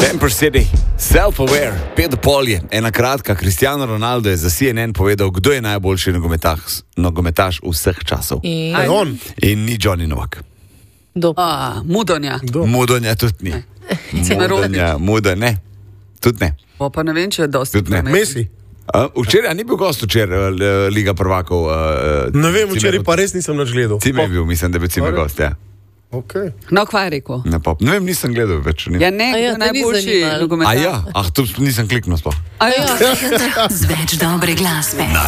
Temper City, self-aware, Pedro Polje, ena kratka, Cristiano Ronaldo je za CNN povedal, kdo je najboljši nogometaš vseh časov. In ni Johnny Novak. Mudonja. Mudonja tudi ni. Mudonja, ne. Tudi ne. Pa ne vem, če je dosti. Messi. Včeraj ni bil gost, včeraj Liga prvakov. Ne vem, včeraj pa res nisem nič gledal. Cime je bil, mislim, da bi Cime gost, ja. Okay. No, kva je rekel? Ne vem, nisem gledal več. Ja, ne, najboljši nogometaš. Nisem kliknil sploh. Z več dobre glasbe.